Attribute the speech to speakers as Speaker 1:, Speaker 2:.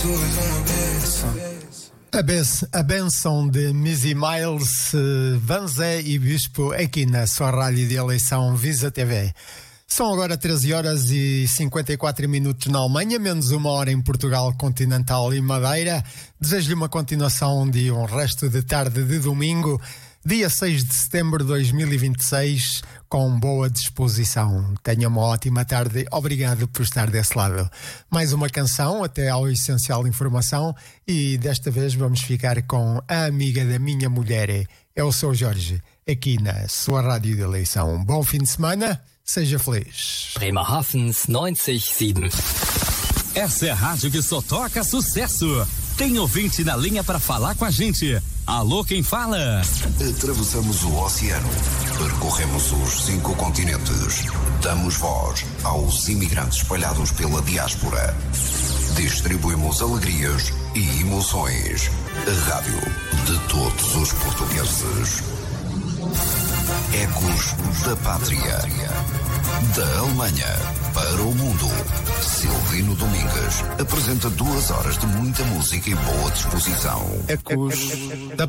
Speaker 1: A benção de Missy Miles, Vanzé e Bispo aqui na sua rádio de eleição Visa TV. São agora 13 horas e 54 minutos na Alemanha, menos uma hora em Portugal continental e Madeira. Desejo-lhe uma continuação de um resto de tarde de domingo, dia 6 de setembro de 2026, com boa disposição. Tenha uma ótima tarde. Obrigado por estar desse lado. Mais uma canção até ao essencial informação e desta vez vamos ficar com a amiga da minha mulher. É o seu Jorge, aqui na sua rádio de eleição. Bom fim de semana. Seja feliz.
Speaker 2: Bremerhavens 97.
Speaker 3: Essa é a rádio que só toca sucesso. Tem ouvinte na linha para falar com a gente. Alô, quem fala?
Speaker 4: Atravessamos o oceano, percorremos os 5 continentes, damos voz aos imigrantes espalhados pela diáspora. Distribuímos alegrias e emoções. A rádio de todos os portugueses. Ecos da Pátria. Da Alemanha para o mundo. Silvino Domingues apresenta 2 horas de muita música e boa disposição.
Speaker 1: Ecos da